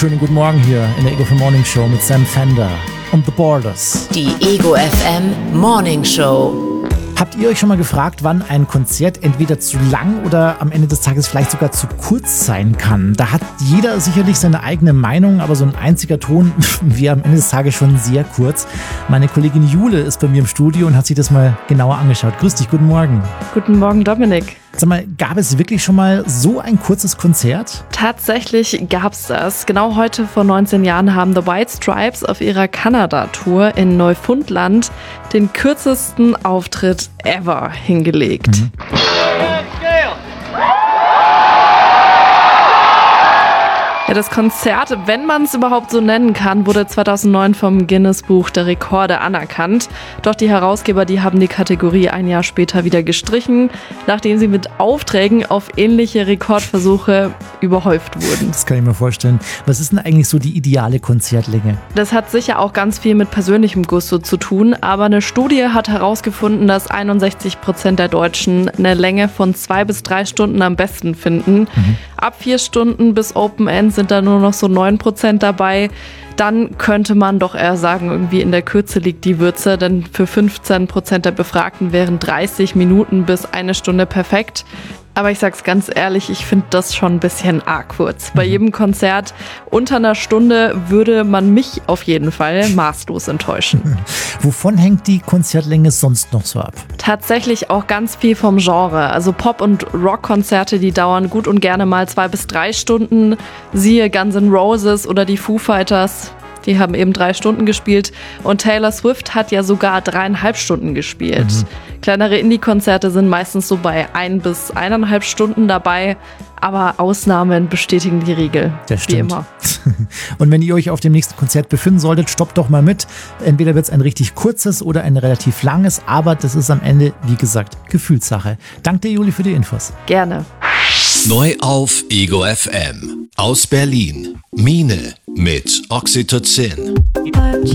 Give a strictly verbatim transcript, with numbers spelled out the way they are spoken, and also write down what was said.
Schönen guten Morgen hier in der Ego F M Morning Show mit Sam Fender und The Borders. Die Ego F M Morning Show. Habt ihr euch schon mal gefragt, wann ein Konzert entweder zu lang oder am Ende des Tages vielleicht sogar zu kurz sein kann? Da hat jeder sicherlich seine eigene Meinung, aber so ein einziger Ton wäre am Ende des Tages schon sehr kurz. Meine Kollegin Jule ist bei mir im Studio und hat sich das mal genauer angeschaut. Grüß dich, guten Morgen. Guten Morgen, Dominik. Sag mal, gab es wirklich schon mal so ein kurzes Konzert? Tatsächlich gab's das. Genau heute vor neunzehn Jahren haben The White Stripes auf ihrer Kanada-Tour in Neufundland den kürzesten Auftritt ever hingelegt. Mhm. Ja, das Konzert, wenn man es überhaupt so nennen kann, wurde zweitausendneun vom Guinness-Buch der Rekorde anerkannt. Doch die Herausgeber, die haben die Kategorie ein Jahr später wieder gestrichen, nachdem sie mit Aufträgen auf ähnliche Rekordversuche überhäuft wurden. Das kann ich mir vorstellen. Was ist denn eigentlich so die ideale Konzertlänge? Das hat sicher auch ganz viel mit persönlichem Gusto zu tun, aber eine Studie hat herausgefunden, dass einundsechzig Prozent der Deutschen eine Länge von zwei bis drei Stunden am besten finden. Mhm. Ab vier Stunden bis Open End sind da nur noch so neun Prozent dabei. Dann könnte man doch eher sagen, irgendwie in der Kürze liegt die Würze, denn für fünfzehn Prozent der Befragten wären dreißig Minuten bis eine Stunde perfekt. Aber ich sag's ganz ehrlich, ich finde das schon ein bisschen arg kurz. Bei jedem Konzert unter einer Stunde würde man mich auf jeden Fall maßlos enttäuschen. Wovon hängt die Konzertlänge sonst noch so ab? Tatsächlich auch ganz viel vom Genre. Also Pop- und Rockkonzerte, die dauern gut und gerne mal zwei bis drei Stunden. Siehe Guns N' Roses oder die Foo Fighters. Die haben eben drei Stunden gespielt und Taylor Swift hat ja sogar dreieinhalb Stunden gespielt. Mhm. Kleinere Indie-Konzerte sind meistens so bei ein bis eineinhalb Stunden dabei, aber Ausnahmen bestätigen die Regel. Das stimmt. Wie immer. Und wenn ihr euch auf dem nächsten Konzert befinden solltet, stoppt doch mal mit. Entweder wird es ein richtig kurzes oder ein relativ langes, aber das ist am Ende, wie gesagt, Gefühlssache. Danke dir, Juli, für die Infos. Gerne. Neu auf Ego F M. Aus Berlin. Mine mit Oxytocin.